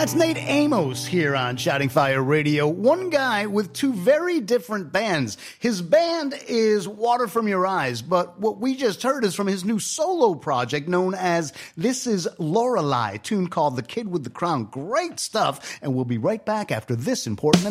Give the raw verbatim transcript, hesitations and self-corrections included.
That's Nate Amos here on Shouting Fire Radio. One guy with two very different bands. His band is Water From Your Eyes, but what we just heard is from his new solo project known as This Is Lorelei, a tune called The Kid with the Crown. Great stuff, and we'll be right back after this important